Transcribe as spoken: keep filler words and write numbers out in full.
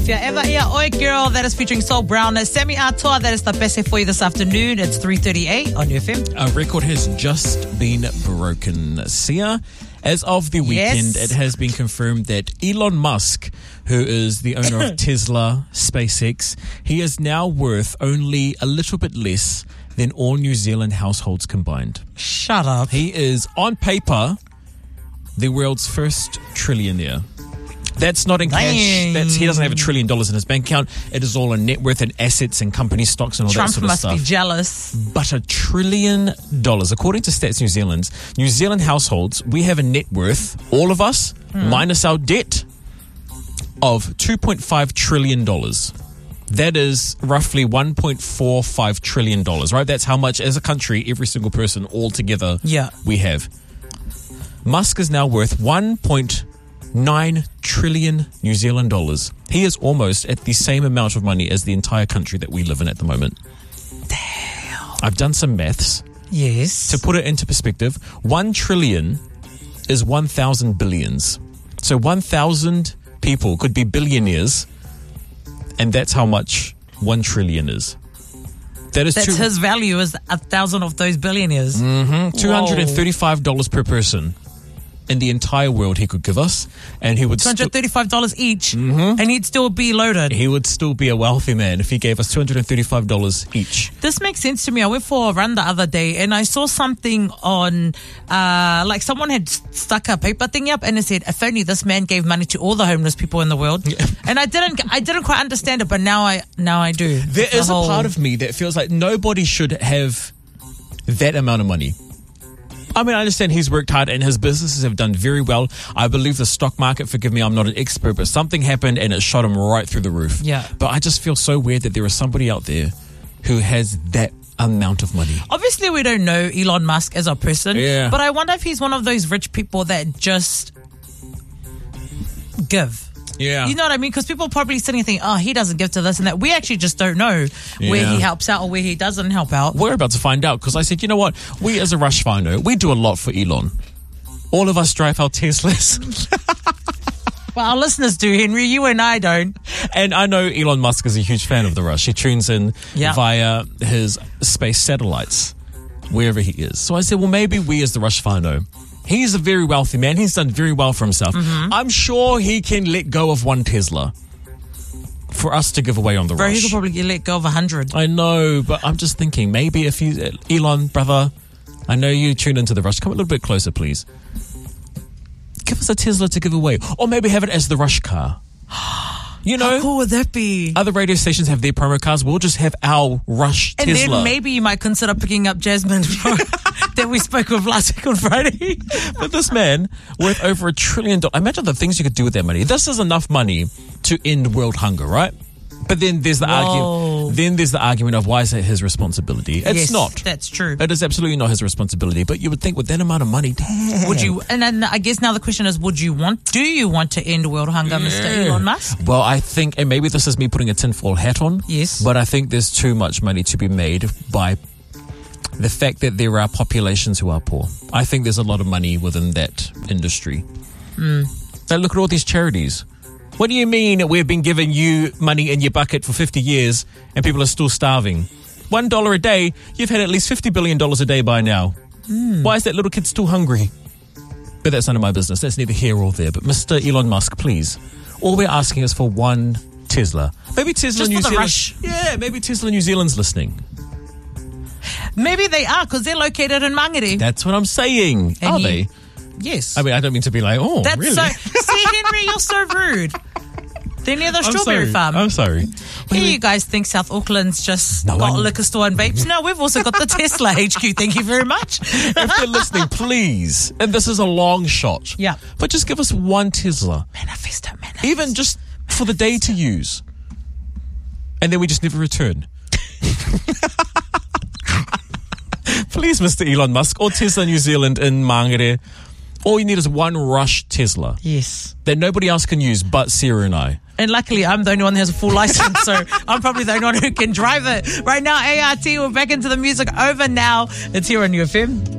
Sia Eva Ia Oi Girl, that is featuring Sol Brown. Semi Atoa, that is the best for you this afternoon. It's three thirty-eight on U F M. A record has just been broken. Sia, as of the weekend, Yes. it has been confirmed that Elon Musk, who is the owner of Tesla, SpaceX, he is now worth only a little bit less than all New Zealand households combined. Shut up. He is, on paper, the world's first trillionaire. That's not in cash. Dang. That's, he doesn't have a trillion dollars in his bank account. It is all in net worth and assets and company stocks and all Trump that sort of must stuff. be jealous. But a trillion dollars, according to Stats New Zealand, New Zealand households, we have a net worth, all of us, Hmm. minus our debt, of two point five trillion dollars. That is roughly one point four five trillion dollars, right? That's how much, as a country, every single person altogether Yeah. we have. Musk is now worth one point nine trillion New Zealand dollars. He is almost at the same amount of money as the entire country that we live in at the moment. Damn. I've done some maths. Yes. To put it into perspective, one trillion is one thousand billions. So one thousand people could be billionaires, and that's how much one trillion is. That is That's two, his value is a thousand of those billionaires. Mm. two hundred thirty-five dollars per person in the entire world he could give us, and he would two hundred sti- thirty-five dollars each, and he'd still be loaded. he would still be a wealthy man if he gave us two hundred thirty-five dollars each. This makes sense to me. I went for a run the other day and I saw something on, uh, like someone had st- stuck a paper thing up and it said, if only this man gave money to all the homeless people in the world. And I didn't, I didn't quite understand it, but now I, now I do. There The is whole- a part of me that feels like nobody should have that amount of money. I mean, I understand he's worked hard and his businesses have done very well. I believe the stock market, forgive me, I'm not an expert, but something happened and it shot him right through the roof. Yeah. But I just feel so weird that there is somebody out there who has that amount of money. Obviously, we don't know Elon Musk as a person, Yeah. but I wonder if he's one of those rich people that just give. Yeah. You know what I mean? Because people probably sitting and thinking, oh, he doesn't give to this and that. We actually just don't know where Yeah. he helps out or where he doesn't help out. We're about to find out because I said, you know what? We as a Rush Whānau, we do a lot for Elon. All of us drive our Teslas. Well, our listeners do, Henry. You and I don't. And I know Elon Musk is a huge fan of the Rush. He tunes in Yeah. via his space satellites, wherever he is. So I said, well, maybe we as the Rush Whānau, he's a very wealthy man. He's done very well for himself. Mm-hmm. I'm sure he can let go of one Tesla for us to give away on the Bro, he Rush. could probably get let go of a hundred. I know, but I'm just thinking, maybe if you, Elon, brother, I know you tune into the Rush. Come a little bit closer, please. Give us a Tesla to give away. Or maybe have it as the Rush car. You know, How cool would that be? other radio stations have their promo cars. We'll just have our Rush And Tesla. then maybe you might consider picking up Jasmine that we spoke of last week on Friday. But this man, worth over a trillion dollars. Imagine the things you could do with that money. This is enough money to end world hunger, right? But then there's the Whoa. argument. Then there's the argument of why is it his responsibility? It's Yes, not. That's true. It is absolutely not his responsibility. But you would think with that amount of money, damn. Would you? And then I guess now the question is: would you want? Do you want to end world hunger, Mister Elon Musk? Well, I think, and maybe this is me putting a tinfoil hat on. Yes. But I think there's too much money to be made by the fact that there are populations who are poor. I think there's a lot of money within that industry. Mm. Now look at all these charities. What do you mean we've been giving you money in your bucket for fifty years and people are still starving? One dollar a day, you've had at least fifty billion dollars a day by now. Mm. Why is that little kid still hungry? But that's none of my business. That's neither here or there. But Mister Elon Musk, please. All we're asking is for one Tesla. Maybe Tesla Just New for the Zealand. rush. Yeah, maybe Tesla New Zealand's listening. Maybe they are because they're located in Mangere. That's what I'm saying. And Are he- they? Yes. I mean, I don't mean to be like, oh, That's really? so. See, Henry, you're so rude. They're near the I'm strawberry sorry. farm. I'm sorry. Here you guys think South Auckland's just No, got I'm- a liquor store and vapes. No, we've also got the Tesla H Q. Thank you very much. If they're listening, please. And this is a long shot. Yeah. But just give us one Tesla. Manifesto, manifesto. Even just for the day to use. And then we just never return. Please, Mister Elon Musk or Tesla New Zealand in Mangere. All you need is one Rush Tesla Yes. that nobody else can use but Sarah and I. And luckily, I'm the only one that has a full license, so I'm probably the only one who can drive it. Right now, A R T, we're back into the music. Over now. It's here on U F M.